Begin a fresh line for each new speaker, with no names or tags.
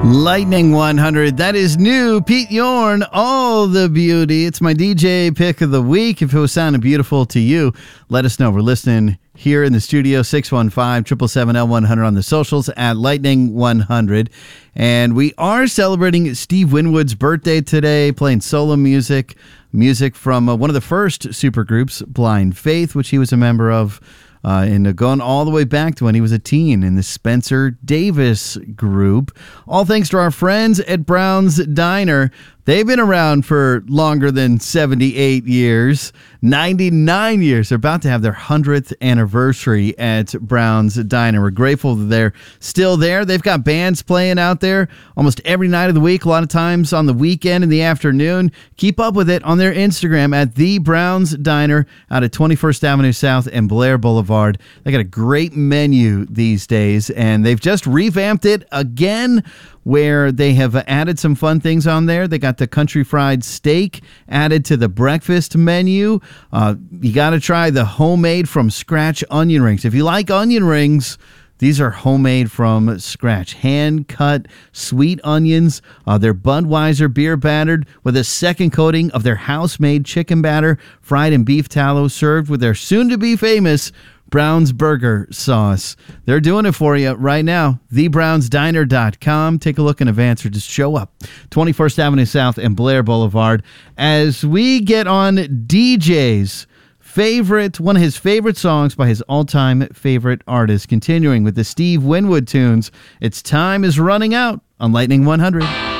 Lightning 100, that is new. Pete Yorn, All the Beauty. It's my DJ pick of the week. If it was sounding beautiful to you, let us know. We're listening here in the studio, 615-777-L100 on the socials at Lightning 100. And we are celebrating Steve Winwood's birthday today, playing solo music from one of the first supergroups, Blind Faith, which he was a member of. And going all the way back to when he was a teen in the Spencer Davis group. All thanks to our friends at Brown's Diner. They've been around for longer than 78 years, 99 years. They're about to have their 100th anniversary at Brown's Diner. We're grateful that they're still there. They've got bands playing out there almost every night of the week, a lot of times on the weekend in the afternoon. Keep up with it on their Instagram at The Brown's Diner out at 21st Avenue South and Blair Boulevard. They got a great menu these days, and they've just revamped it again, where they have added some fun things on there. They got the country fried steak added to the breakfast menu. You got to try the homemade from scratch onion rings. If you like onion rings, these are homemade from scratch, hand-cut sweet onions. They're Budweiser beer battered with a second coating of their house-made chicken batter, fried in beef tallow, served with their soon-to-be famous Brown's Burger Sauce. They're doing it for you right now. TheBrownsDiner.com. Take a look in advance or just show up. 21st Avenue South and Blair Boulevard. As we get on DJ's favorite, one of his favorite songs by his all-time favorite artist, continuing with the Steve Winwood tunes. It's Time is Running Out on Lightning 100.